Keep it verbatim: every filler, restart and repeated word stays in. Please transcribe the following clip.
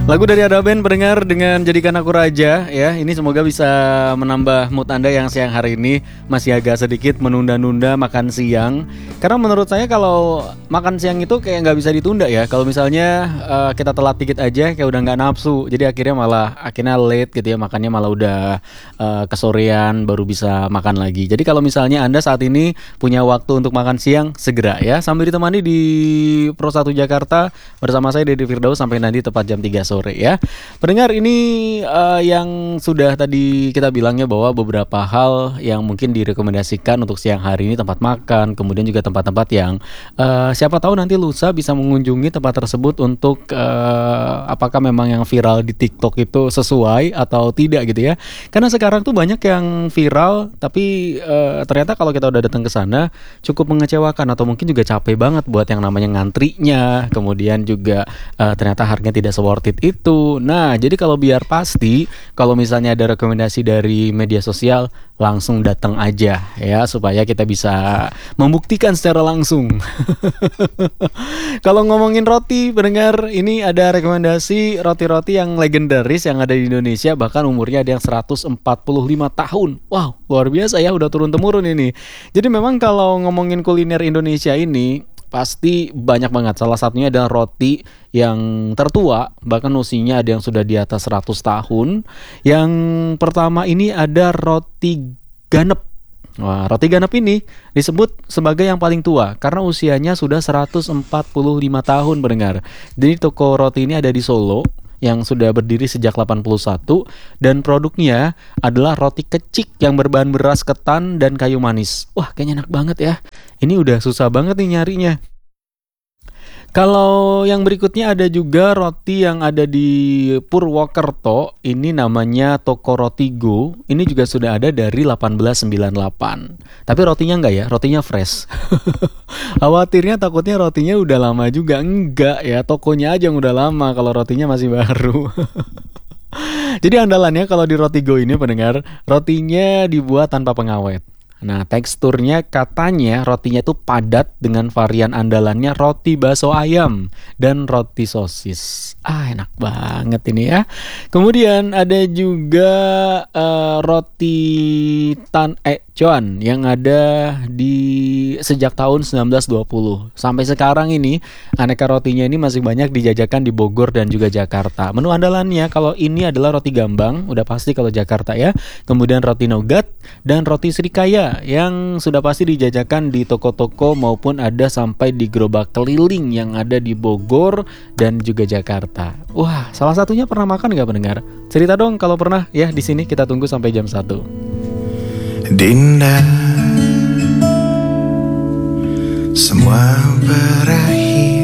Lagu dari Ada Band pendengar dengan Jadikan Aku Raja ya. Ini semoga bisa menambah mood Anda yang siang hari ini masih agak sedikit menunda-nunda makan siang. Karena menurut saya kalau makan siang itu kayak nggak bisa ditunda ya. Kalau misalnya uh, kita telat dikit aja kayak udah nggak nafsu. Jadi akhirnya malah akhirnya late gitu ya, makannya malah udah uh, kesorean baru bisa makan lagi. Jadi kalau misalnya Anda saat ini punya waktu untuk makan siang, segera ya. Sambil ditemani di Pro satu Jakarta bersama saya Dedi Firdaus sampai nanti tepat jam tiga sore ya. Pendengar, ini uh, yang sudah tadi kita bilangnya bahwa beberapa hal yang mungkin direkomendasikan untuk siang hari ini, tempat makan, kemudian juga tempat-tempat yang uh, siapa tahu nanti lusa bisa mengunjungi tempat tersebut untuk uh, apakah memang yang viral di TikTok itu sesuai atau tidak gitu ya. Karena sekarang tuh banyak yang viral tapi uh, ternyata kalau kita udah datang ke sana cukup mengecewakan atau mungkin juga capek banget buat yang namanya ngantrinya, kemudian juga uh, ternyata harganya tidak se-worth it itu. Nah, jadi kalau biar pasti, kalau misalnya ada rekomendasi dari media sosial, langsung datang aja ya, supaya kita bisa membuktikan secara langsung. Kalau ngomongin roti, pendengar, ini ada rekomendasi roti-roti yang legendaris yang ada di Indonesia, bahkan umurnya ada yang seratus empat puluh lima tahun. Wow, luar biasa ya, udah turun-temurun ini. Jadi memang kalau ngomongin kuliner Indonesia ini pasti banyak banget. Salah satunya adalah roti yang tertua, bahkan usianya ada yang sudah di atas seratus tahun. Yang pertama ini ada roti ganep. Wah, roti ganep ini disebut sebagai yang paling tua karena usianya sudah seratus empat puluh lima tahun, pendengar. Jadi toko roti ini ada di Solo yang sudah berdiri sejak delapan puluh satu dan produknya adalah roti kecik yang berbahan beras ketan dan kayu manis. Wah, kayaknya enak banget ya. Ini udah susah banget nih nyarinya. Kalau yang berikutnya ada juga roti yang ada di Purwokerto. Ini namanya Toko Roti Go. Ini juga sudah ada dari delapan belas sembilan puluh delapan. Tapi rotinya enggak ya, rotinya fresh. Khawatirnya takutnya rotinya udah lama juga. Enggak ya, tokonya aja yang udah lama kalau rotinya masih baru. Jadi andalannya kalau di Roti Go ini, pendengar, rotinya dibuat tanpa pengawet. Nah, teksturnya katanya rotinya itu padat dengan varian andalannya roti bakso ayam dan roti sosis. Ah, enak banget ini ya. Kemudian ada juga uh, roti tan eh cuan yang ada di sejak tahun sembilan belas dua puluh. Sampai sekarang ini aneka rotinya ini masih banyak dijajakan di Bogor dan juga Jakarta. Menu andalannya kalau ini adalah roti gambang, udah pasti kalau Jakarta ya. Kemudian roti nougat dan roti srikaya yang sudah pasti dijajakan di toko-toko maupun ada sampai di gerobak keliling yang ada di Bogor dan juga Jakarta. Wah, salah satunya pernah makan nggak, pendengar? Cerita dong kalau pernah ya. Di sini kita tunggu sampai jam satu. Dinda, semua berakhir.